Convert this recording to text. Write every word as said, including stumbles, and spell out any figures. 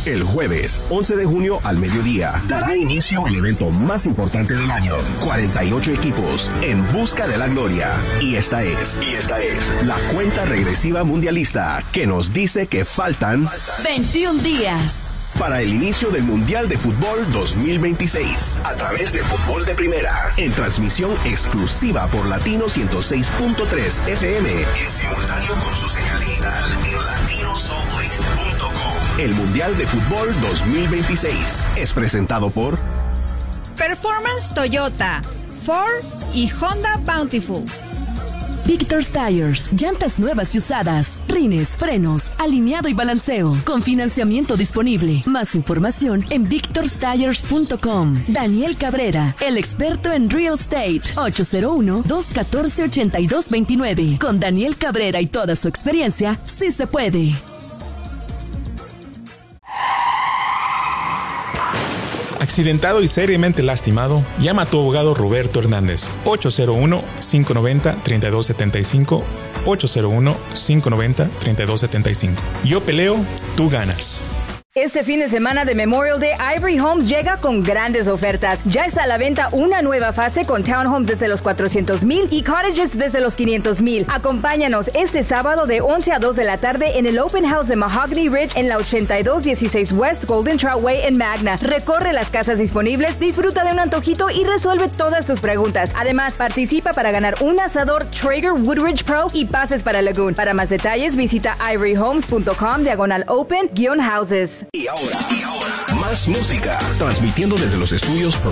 El jueves, once de junio al mediodía, dará inicio el evento más importante del año. cuarenta y ocho equipos en busca de la gloria. Y esta es, y esta es la cuenta regresiva mundialista que nos dice que faltan veintiún días para el inicio del Mundial de Fútbol dos mil veintiséis, a través de Fútbol de Primera, en transmisión exclusiva por Latino ciento seis punto tres F M, en simultáneo con su señal digital en latino soundwave punto com. El Mundial de Fútbol dos mil veintiséis es presentado por Performance Toyota, Ford y Honda Bountiful. Victor's Tires, llantas nuevas y usadas, rines, frenos, alineado y balanceo, con financiamiento disponible. Más información en victors tires punto com. Daniel Cabrera, el experto en real estate, ocho cero uno, dos uno cuatro, ocho dos dos nueve. Con Daniel Cabrera y toda su experiencia, sí se puede. Accidentado y seriamente lastimado, llama a tu abogado Roberto Hernández, ocho cero uno, cinco nueve cero, tres dos siete cinco, ocho cero uno, cinco nueve cero, tres dos siete cinco. Yo peleo, tú ganas. Este fin de semana de Memorial Day, Ivory Homes llega con grandes ofertas. Ya está a la venta una nueva fase con townhomes desde los cuatrocientos mil y cottages desde los quinientos mil. Acompáñanos este sábado de once a dos de la tarde en el Open House de Mahogany Ridge en la ochenta y dos dieciséis West Golden Trout Way en Magna. Recorre las casas disponibles, disfruta de un antojito y resuelve todas tus preguntas. Además, participa para ganar un asador Traeger Woodridge Pro y pases para Lagoon. Para más detalles, visita ivory homes punto com diagonal open guion houses. Y ahora, y ahora, más música, transmitiendo desde los estudios